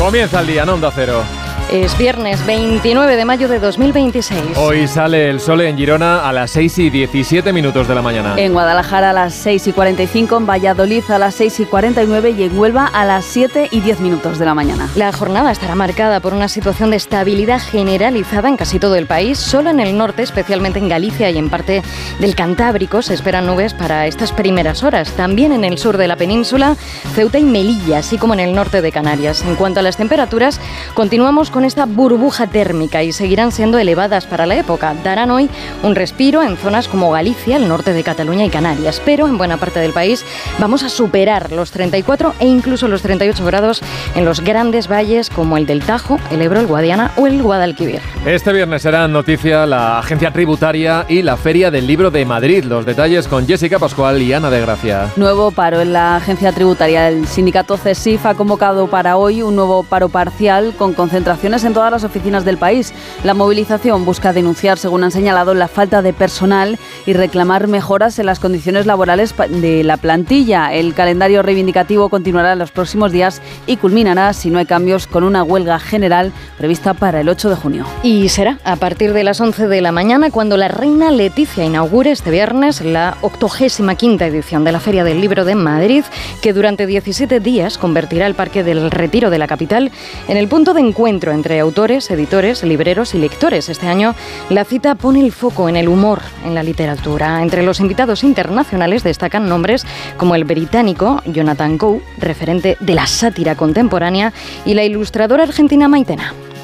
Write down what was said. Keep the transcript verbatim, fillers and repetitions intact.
Comienza el día en Onda Cero. Es viernes veintinueve de mayo de dos mil veintiséis. Hoy sale el sol en Girona a las seis y diecisiete minutos de la mañana. En Guadalajara a las seis y cuarenta y cinco, en Valladolid a las seis y cuarenta y nueve y en Huelva a las siete y diez minutos de la mañana. La jornada estará marcada por una situación de estabilidad generalizada en casi todo el país. Solo en el norte, especialmente en Galicia y en parte del Cantábrico, se esperan nubes para estas primeras horas. También en el sur de la península, Ceuta y Melilla, así como en el norte de Canarias. En cuanto a las temperaturas, continuamos con esta burbuja térmica y seguirán siendo elevadas para la época. Darán hoy un respiro en zonas como Galicia, el norte de Cataluña y Canarias, pero en buena parte del país vamos a superar los treinta y cuatro e incluso los treinta y ocho grados en los grandes valles como el del Tajo, el Ebro, el Guadiana o el Guadalquivir. Este viernes serán noticia la Agencia Tributaria y la Feria del Libro de Madrid. Los detalles con Jessica Pascual y Ana de Gracia. Nuevo paro en la Agencia Tributaria. El sindicato CESIF ha convocado para hoy un nuevo paro parcial con concentraciones en todas las oficinas del país. La movilización busca denunciar, según han señalado, la falta de personal y reclamar mejoras en las condiciones laborales de la plantilla. El calendario reivindicativo continuará en los próximos días y culminará, si no hay cambios, con una huelga general prevista para el ocho de junio. Y será a partir de las once de la mañana cuando la reina Leticia inaugure este viernes la octogésima quinta edición de la Feria del Libro de Madrid, que durante diecisiete días convertirá el Parque del Retiro de la capital en el punto de encuentro entre autores, editores, libreros y lectores. Este año la cita pone el foco en el humor en la literatura. Entre los invitados internacionales destacan nombres como el británico Jonathan Coe, referente de la sátira contemporánea, y la ilustradora argentina Maitena.